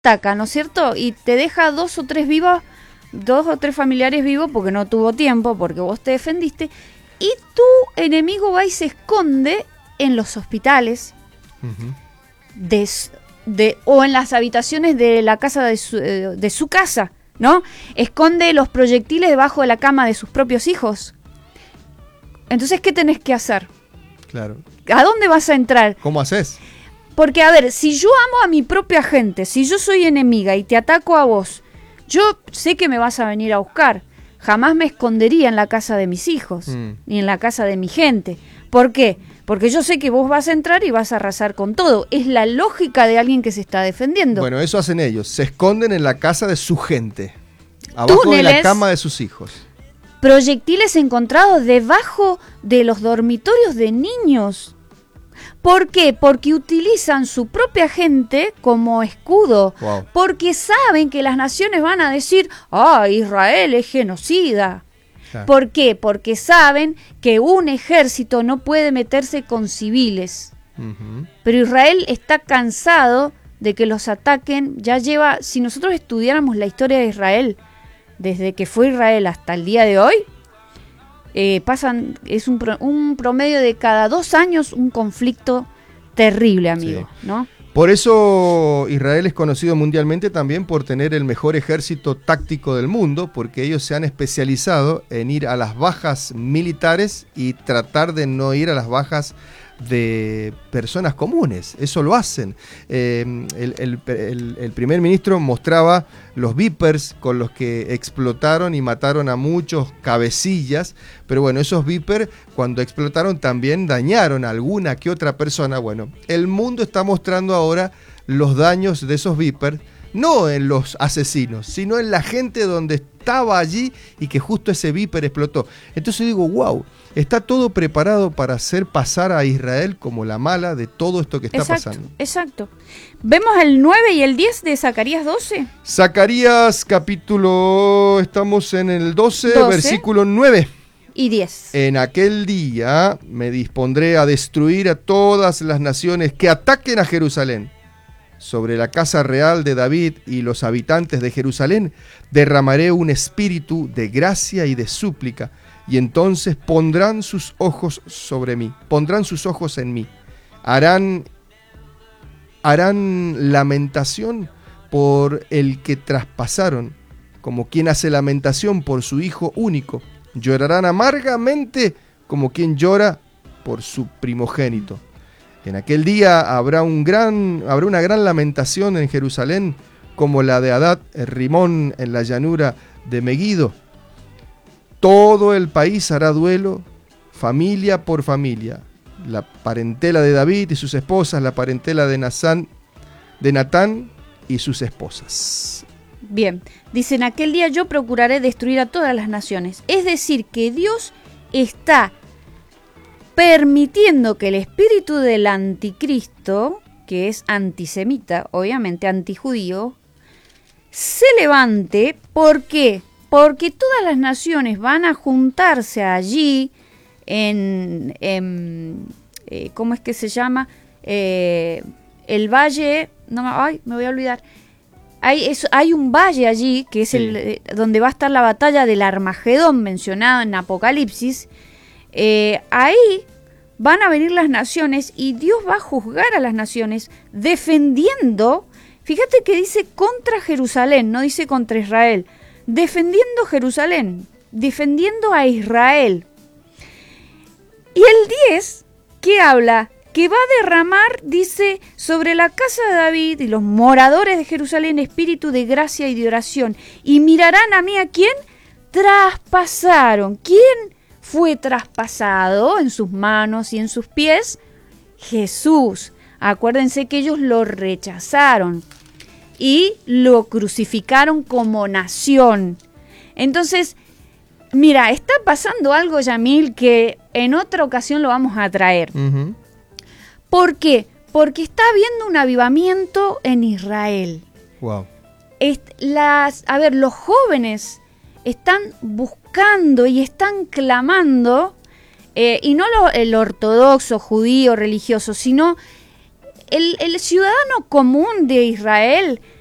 ataca, ¿no es cierto? Y te deja 2 o 3 vivos, 2 o 3 familiares vivos porque no tuvo tiempo, porque vos te defendiste, y tu enemigo va y se esconde en los hospitales o en las habitaciones de la casa de su casa, ¿no? Esconde los proyectiles debajo de la cama de sus propios hijos. Entonces, ¿qué tenés que hacer? Claro. ¿A dónde vas a entrar? ¿Cómo haces? Porque, a ver, si yo amo a mi propia gente, si yo soy enemiga y te ataco a vos, yo sé que me vas a venir a buscar. Jamás me escondería en la casa de mis hijos, ni en la casa de mi gente. ¿Por qué? Porque yo sé que vos vas a entrar y vas a arrasar con todo. Es la lógica de alguien que se está defendiendo. Bueno, eso hacen ellos. Se esconden en la casa de su gente, abajo Túneles, de la cama de sus hijos. Proyectiles encontrados debajo de los dormitorios de niños. ¿Por qué? Porque utilizan su propia gente como escudo. Wow. Porque saben que las naciones van a decir, Israel es genocida. Claro. ¿Por qué? Porque saben que un ejército no puede meterse con civiles. Pero Israel está cansado de que los ataquen. Si nosotros estudiáramos la historia de Israel, desde que fue Israel hasta el día de hoy, es un promedio de cada 2 años un conflicto terrible, amigo, sí. ¿No? Por eso Israel es conocido mundialmente también por tener el mejor ejército táctico del mundo, porque ellos se han especializado en ir a las bajas militares y tratar de no ir a las bajas de personas comunes. Eso lo hacen. El primer ministro mostraba los Vipers con los que explotaron y mataron a muchos cabecillas, pero bueno, esos Vipers cuando explotaron también dañaron a alguna que otra persona. Bueno, el mundo está mostrando ahora los daños de esos Vipers, no en los asesinos, sino en la gente donde estaba allí y que justo ese Viper explotó. Entonces digo, wow, está todo preparado para hacer pasar a Israel como la mala de todo esto que está pasando. Exacto. ¿Vemos el 9 y el 10 de Zacarías 12? Zacarías capítulo, estamos en el 12. Versículo 9. Y 10. En aquel día me dispondré a destruir a todas las naciones que ataquen a Jerusalén. Sobre la casa real de David y los habitantes de Jerusalén derramaré un espíritu de gracia y de súplica, y entonces pondrán sus ojos sobre mí, pondrán sus ojos en mí. Harán lamentación por el que traspasaron, como quien hace lamentación por su hijo único. Llorarán amargamente como quien llora por su primogénito. En aquel día habrá una gran lamentación en Jerusalén, como la de Hadad Rimón en la llanura de Meguido. Todo el país hará duelo, familia por familia. La parentela de David y sus esposas, la parentela de Natán y sus esposas. Bien, dice, en aquel día yo procuraré destruir a todas las naciones. Es decir, que Dios está permitiendo que el espíritu del anticristo, que es antisemita, obviamente antijudío, se levante. ¿Por qué? Porque todas las naciones van a juntarse allí ¿cómo es que se llama? El valle, me voy a olvidar. Hay un valle allí que es donde va a estar la batalla del Armagedón mencionada en Apocalipsis. Ahí van a venir las naciones y Dios va a juzgar a las naciones defendiendo, fíjate que dice contra Jerusalén, no dice contra Israel, defendiendo Jerusalén, defendiendo a Israel. Y el 10, ¿qué habla? Que va a derramar, dice, sobre la casa de David y los moradores de Jerusalén espíritu de gracia y de oración. Y mirarán a mí, ¿a quién? Traspasaron. ¿Quién fue traspasado en sus manos y en sus pies? Jesús. Acuérdense que ellos lo rechazaron y lo crucificaron como nación. Entonces, mira, está pasando algo, Yamil, que en otra ocasión lo vamos a traer. Uh-huh. ¿Por qué? Porque está habiendo un avivamiento en Israel. Wow. Los jóvenes están buscando y están clamando, y no el ortodoxo, judío, religioso, sino el ciudadano común de Israel